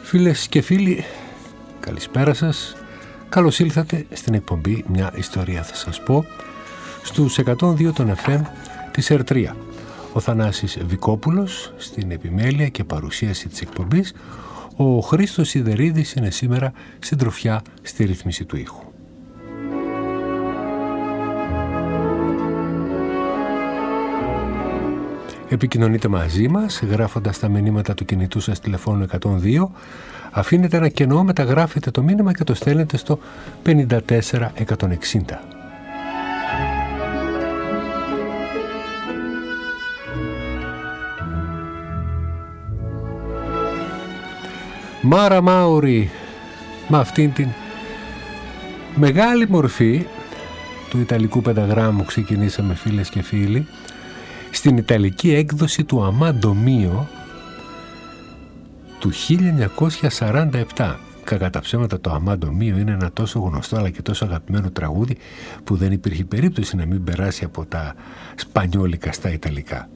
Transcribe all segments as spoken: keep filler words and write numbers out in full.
Φίλες και φίλοι, καλησπέρα σας. Καλώς ήλθατε στην εκπομπή «Μια ιστορία θα σας πω» στους εκατόν δύο των εφ εμ της Ερτρία. Ο Θανάσης Βικόπουλος στην επιμέλεια και παρουσίαση της εκπομπής. Ο Χρήστος Σιδερίδης είναι σήμερα συντροφιά στη ρύθμιση του ήχου. Επικοινωνείτε μαζί μας γράφοντας τα μηνύματα του κινητού σας τηλεφώνου εκατόν δύο. Αφήνετε ένα κενό, μεταγράφετε το μήνυμα και το στέλνετε στο πενήντα τέσσερα εκατόν εξήντα. Μάρα Μάουρι, με αυτήν την μεγάλη μορφή του Ιταλικού πενταγράμμου ξεκινήσαμε, φίλες και φίλοι, στην Ιταλική έκδοση του Αμάντο Μίο του χίλια εννιακόσια σαράντα επτά. Κακά τα ψέματα, το Αμάντο Μίο είναι ένα τόσο γνωστό αλλά και τόσο αγαπημένο τραγούδι που δεν υπήρχε περίπτωση να μην περάσει από τα σπανιόλικα στα Ιταλικά.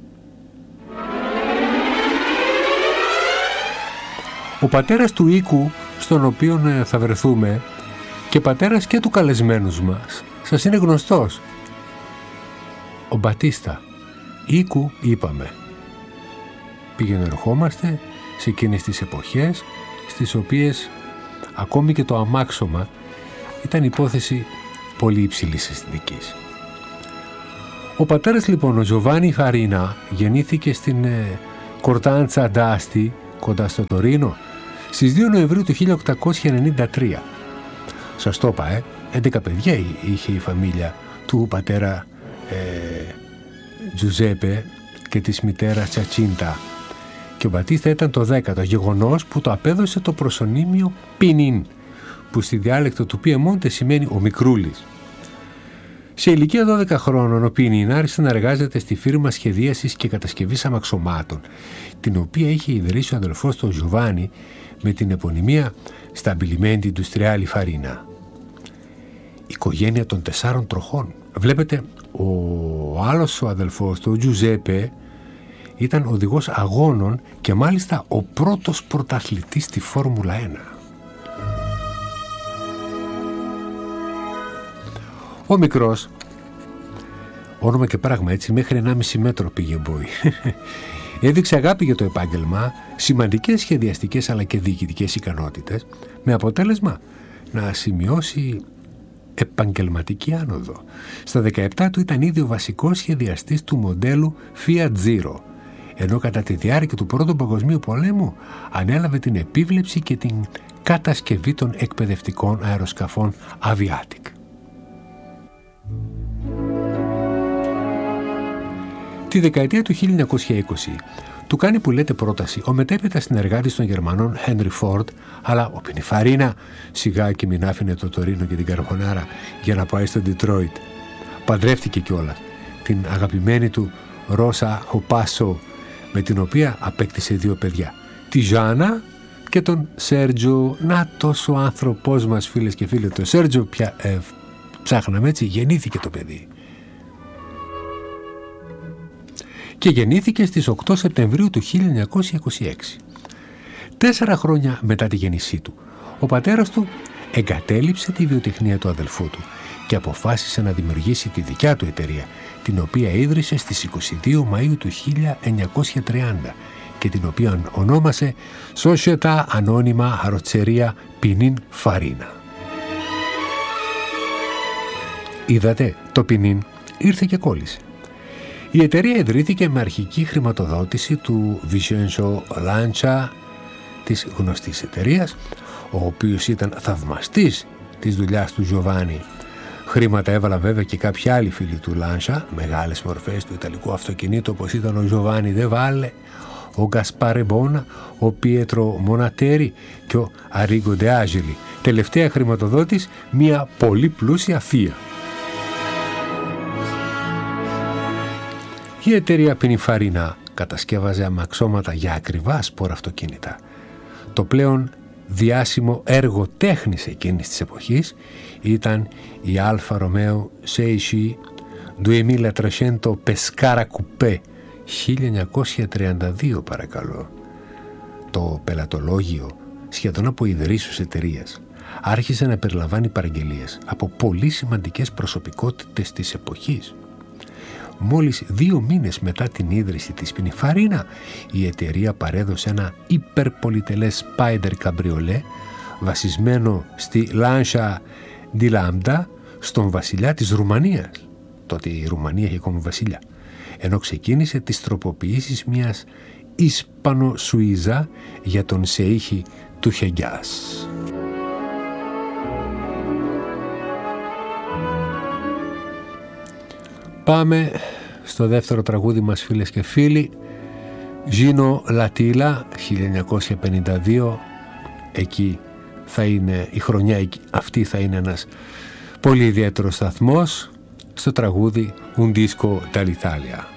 Ο πατέρας του οίκου στον οποίο θα βρεθούμε και πατέρας και του καλεσμένους μας σας είναι γνωστός. Ο Μπατίστα. Οίκου είπαμε. Πήγαινε ερχόμαστε σε εκείνες τις εποχές στις οποίες ακόμη και το αμάξωμα ήταν υπόθεση πολύ υψηλής αισθητικής. Ο πατέρας λοιπόν, ο Τζοβάνι Φαρίνα, γεννήθηκε στην ε, Κορτάντσα d'Asti, κοντά στο Τωρίνο, στις δύο Νοεμβρίου του χίλια οκτακόσια ενενήντα τρία. Σας το είπα, ε, έντεκα παιδιά είχε η φαμίλια του πατέρα ε, Τζουζέπε και της μητέρας Τσατσίντα, και ο Μπατίστα ήταν το δέκατο, γεγονός που το απέδωσε το προσωνύμιο Πινίν, που στη διάλεκτο του Πιεμόντε σημαίνει ο μικρούλης. Σε ηλικία δώδεκα χρόνων ο Πινίν άρχισε να εργάζεται στη φίρμα σχεδίασης και κατασκευής αμαξωμάτων, την οποία είχε ιδρύσει ο αδελφός του Γιοβάνι με την επωνυμία Stabilimenti Industriali Farina. Οικογένεια των τεσσάρων τροχών. Βλέπετε, ο άλλος ο αδελφός του, ο Τζουζέπε, ήταν οδηγός αγώνων και μάλιστα ο πρώτος πρωταθλητής στη Φόρμουλα ένα. Ο μικρός, όνομα και πράγμα έτσι, μέχρι ενάμιση μέτρο πήγε μπόι. Έδειξε αγάπη για το επάγγελμα, σημαντικές σχεδιαστικές αλλά και διοικητικές ικανότητες, με αποτέλεσμα να σημειώσει επαγγελματική άνοδο. Στα δεκαεπτά του ήταν ήδη ο βασικός σχεδιαστής του μοντέλου Fiat Zero, ενώ κατά τη διάρκεια του Πρώτου Παγκοσμίου Πολέμου ανέλαβε την επίβλεψη και την κατασκευή των εκπαιδευτικών αεροσκαφών Aviatik. Τη δεκαετία του χίλια εννιακόσια είκοσι του κάνει που λέτε πρόταση ο μετέπειτα συνεργάτης των Γερμανών Henry Ford, αλλά ο Πινιφαρίνα σιγά και μην άφηνε το Τωρίνο και την Καρμπονάρα για να πάει στο Ντιτρόιτ. Παντρεύτηκε κιόλας την αγαπημένη του Ρώσα Οπάσο, με την οποία απέκτησε δύο παιδιά, τη Ζάνα και τον Σέρτζο. Να τόσο ο άνθρωπός μας, φίλες και φίλοι, το Σέρτζο πια ε, ψάχναμε έτσι, γεννήθηκε το παιδί. Και γεννήθηκε στις οκτώ Σεπτεμβρίου του χίλια εννιακόσια είκοσι έξι. Τέσσερα χρόνια μετά τη γέννησή του, ο πατέρας του εγκατέλειψε τη βιοτεχνία του αδελφού του και αποφάσισε να δημιουργήσει τη δικιά του εταιρεία, την οποία ίδρυσε στις είκοσι δύο Μαΐου του χίλια εννιακόσια τριάντα και την οποία ονόμασε Società Anonima Carrozzeria Pininfarina. Είδατε, το Πινίν ήρθε και κόλλησε. Η εταιρεία ιδρύθηκε με αρχική χρηματοδότηση του Vincenzo Lancia, της γνωστής εταιρείας, ο οποίος ήταν θαυμαστής της δουλειάς του Giovanni. Χρήματα έβαλα βέβαια και κάποιοι άλλοι φίλοι του Λάνσα, μεγάλες μορφές του Ιταλικού αυτοκινήτου όπως ήταν ο Giovanni De Valle, ο Γκασπάρε Μπόνα, ο Πιέτρο Μονατέρι και ο Αρίγκο Ντε Άζελη. Τελευταία χρηματοδότης μια πολύ πλούσια θεία. Η εταιρεία Πινιφαρίνα κατασκεύαζε αμαξώματα για ακριβά σπορ αυτοκίνητα. Το πλέον διάσημο έργο τέχνης εκείνης της εποχής ήταν η Alfa Romeo Seishi δύο τριακόσια Pescara Coupé χίλια εννιακόσια τριάντα δύο, παρακαλώ. Το πελατολόγιο σχεδόν από ιδρύσεως εταιρείας, άρχισε να περιλαμβάνει παραγγελίες από πολύ σημαντικές προσωπικότητες της εποχής. Μόλις δύο μήνες μετά την ίδρυση της Pininfarina, η εταιρεία παρέδωσε ένα υπερπολιτελές Spider Cabriolet βασισμένο στη Lancia di Lambda στον βασιλιά της Ρουμανίας. Τότε η Ρουμανία είχε ακόμη βασιλιά. Ενώ ξεκίνησε τις τροποποιήσεις μιας Ισπανο-Σουίζα για τον Σεΐχη του Χεγιάς. Πάμε στο δεύτερο τραγούδι μας, φίλες και φίλοι. Gino Latilla, χίλια εννιακόσια πενήντα δύο. Εκεί θα είναι η χρονιά, αυτή θα είναι ένας πολύ ιδιαίτερος σταθμός στο τραγούδι Un disco dall'Italia.